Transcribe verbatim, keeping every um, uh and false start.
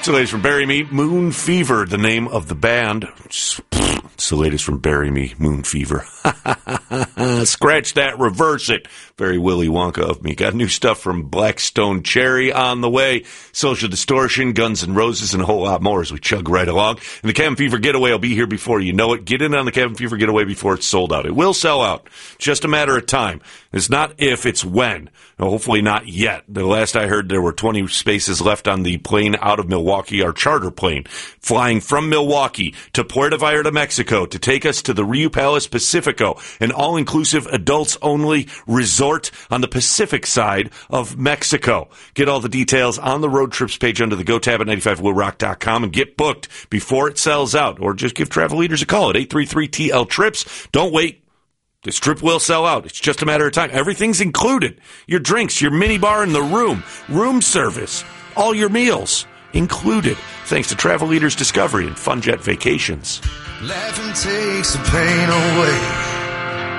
It's the latest from Bury Me. Moon Fever, the name of the band. It's the latest from Bury Me. Moon Fever. Scratch that, reverse it. Very Willy Wonka of me. Got new stuff from Blackstone Cherry on the way. Social Distortion, Guns N' Roses, and a whole lot more as we chug right along. And the Cabin Fever Getaway will be here before you know it. Get in on the Cabin Fever Getaway before it's sold out. It will sell out. Just a matter of time. It's not if, it's when. No, hopefully not yet. The last I heard, there were twenty spaces left on the plane out of Milwaukee, our charter plane, flying from Milwaukee to Puerto Vallarta, Mexico, to take us to the Rio Palace Pacifico, an all-inclusive, adults-only resort on the Pacific side of Mexico. Get all the details on the road trips page under the Go tab at ninety-five will rock dot com and get booked before it sells out. Or just give Travel Leaders a call at eight three three T L trips. Don't wait. This trip will sell out. It's just a matter of time. Everything's included. Your drinks, your mini bar in the room, room service, all your meals included. Thanks to Travel Leaders Discovery and FunJet Vacations. Laughing takes the pain away.